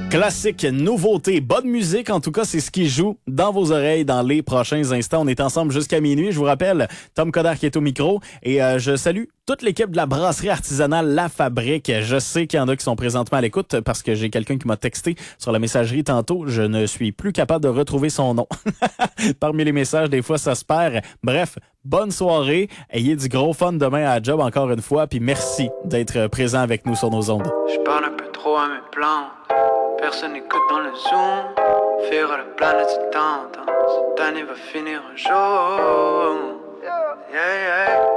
Classique, nouveauté, bonne musique, en tout cas, c'est ce qui joue dans vos oreilles dans les prochains instants. On est ensemble jusqu'à minuit. Je vous rappelle, Tom Coderre qui est au micro et je salue toute l'équipe de la brasserie artisanale La Fabrique. Je sais qu'il y en a qui sont présentement à l'écoute parce que j'ai quelqu'un qui m'a texté sur la messagerie tantôt. Je ne suis plus capable de retrouver son nom. Parmi les messages, des fois, ça se perd. Bref, bonne soirée. Ayez du gros fun demain à la job encore une fois. Puis merci d'être présent avec nous sur nos ondes. Je parle un peu trop à mes plans. Personne n'écoute dans le zoom. Faire à la planète se tente. Cette année va finir un jour. Yeah, yeah.